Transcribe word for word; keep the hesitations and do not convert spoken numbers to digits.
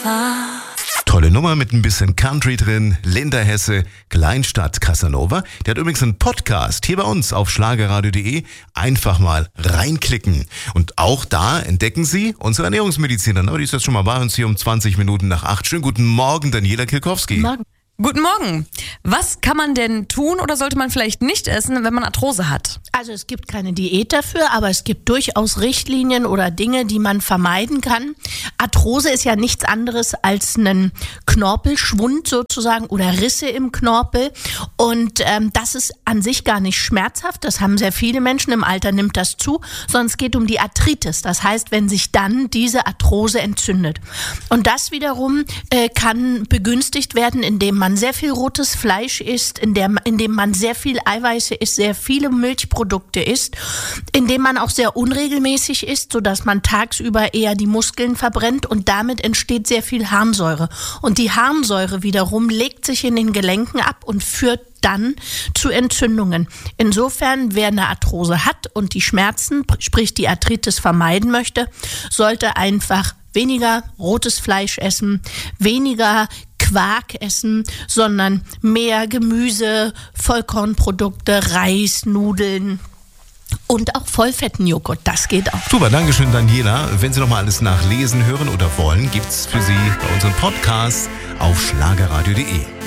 Casanova. Tolle Nummer mit ein bisschen Country drin. Linda Hesse, Kleinstadt Casanova. Der hat übrigens einen Podcast hier bei uns auf schlagerradio punkt de. Einfach mal reinklicken. Und auch da entdecken Sie unsere Ernährungsmedizinerin. Aber die ist jetzt schon mal bei uns hier um zwanzig Minuten nach acht. Schönen guten Morgen, Daniela Kilkowski. Morgen. Guten Morgen. Was kann man denn tun oder sollte man vielleicht nicht essen, wenn man Arthrose hat? Also es gibt keine Diät dafür, aber es gibt durchaus Richtlinien oder Dinge, die man vermeiden kann. Arthrose ist ja nichts anderes als ein Knorpelschwund sozusagen oder Risse im Knorpel. Und ähm, das ist an sich gar nicht schmerzhaft. Das haben sehr viele Menschen. Im Alter nimmt das zu. Sondern es geht um die Arthritis. Das heißt, wenn sich dann diese Arthrose entzündet. Und das wiederum äh, kann begünstigt werden, indem man sehr viel rotes Fleisch isst, in der, indem man sehr viel Eiweiße isst, sehr viele Milchprodukte isst, indem man auch sehr unregelmäßig isst, sodass man tagsüber eher die Muskeln verbrennt und damit entsteht sehr viel Harnsäure. Und die Harnsäure wiederum legt sich in den Gelenken ab und führt dann zu Entzündungen. Insofern, wer eine Arthrose hat und die Schmerzen, sprich die Arthritis vermeiden möchte, sollte einfach weniger rotes Fleisch essen, weniger Quark essen, sondern mehr Gemüse, Vollkornprodukte, Reis, Nudeln und auch Vollfettenjoghurt. Das geht auch. Super, Dankeschön, Daniela. Wenn Sie noch mal alles nachlesen, hören oder wollen, gibt's für Sie bei unserem Podcast auf schlagerradio punkt de.